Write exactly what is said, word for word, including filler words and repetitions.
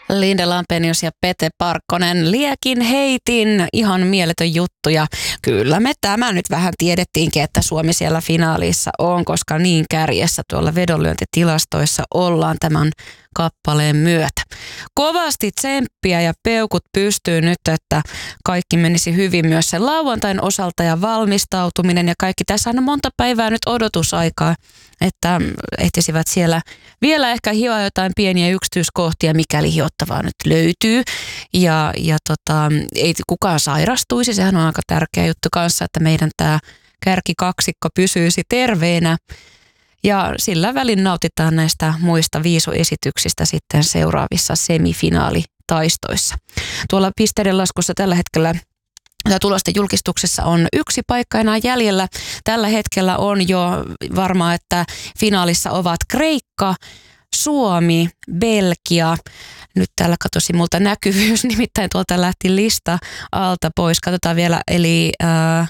Linda Lampenius ja Pete Parkkonen. Liekin heitin, ihan mieletön juttu ja kyllä me tämä nyt vähän tiedettiinkin, että Suomi siellä finaalissa on, koska niin kärjessä tuolla vedonlyöntitilastoissa ollaan tämän kappaleen myötä. Kovasti tsemppiä ja peukut pystyy nyt, että kaikki menisi hyvin myös sen lauantain osalta ja valmistautuminen ja kaikki. Tässä on monta päivää nyt odotusaikaa, että ehtisivät siellä vielä ehkä hioa jotain pieniä yksityiskohtia, mikäli hiottavaa nyt löytyy. Ja, ja tota, ei kukaan sairastuisi, sehän on aika tärkeä juttu kanssa, että meidän tämä kärkikaksikko pysyisi terveenä. Ja sillä välin nautitaan näistä muista viisuesityksistä sitten seuraavissa semifinaalitaistoissa. Tuolla pisteiden laskussa tällä hetkellä ja tulosten julkistuksessa on yksi paikka enää jäljellä. Tällä hetkellä on jo varmaa, että finaalissa ovat Kreikka, Suomi, Belgia. Nyt täällä katosi multa näkyvyys, nimittäin tuolta lähti lista alta pois. Katsotaan vielä, eli äh,